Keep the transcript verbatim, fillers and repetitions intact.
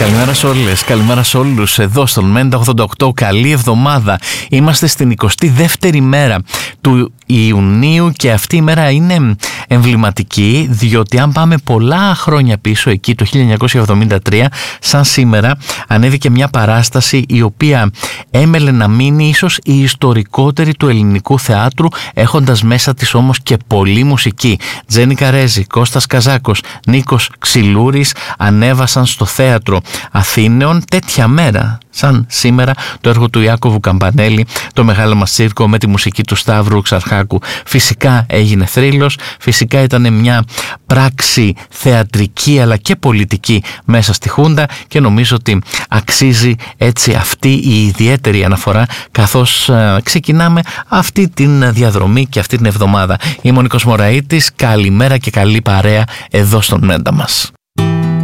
Καλημέρα σε όλες, καλημέρα σε όλους εδώ στον Μέντα ογδόντα οκτώ. Καλή εβδομάδα. Είμαστε στην εικοστή δεύτερη μέρα του Ιουνίου και αυτή η μέρα είναι εμβληματική, διότι αν πάμε πολλά χρόνια πίσω, εκεί το χίλια εννιακόσια εβδομήντα τρία, σαν σήμερα, ανέβηκε μια παράσταση η οποία έμελε να μείνει ίσως η ιστορικότερη του ελληνικού θεάτρου, έχοντας μέσα της όμως και πολλή μουσική. Τζένι Καρέζη, Κώστας Καζάκος, Νίκος Ξυλούρης ανέβασαν στο θέατρο Αθήνεων τέτοια μέρα σαν σήμερα το έργο του Ιάκωβου Καμπανέλη, το μεγάλο μας τσίρκο με τη μουσική του Σταύρου Ξαρχάκου. Φυσικά έγινε θρύλος, φυσικά ήταν μια πράξη θεατρική αλλά και πολιτική μέσα στη Χούντα και νομίζω ότι αξίζει έτσι αυτή η ιδιαίτερη αναφορά καθώς α, ξεκινάμε αυτή την διαδρομή και αυτή την εβδομάδα. Είμαι ο Νίκος Μωραΐτης, καλημέρα και καλή παρέα εδώ στον Μέντα μας.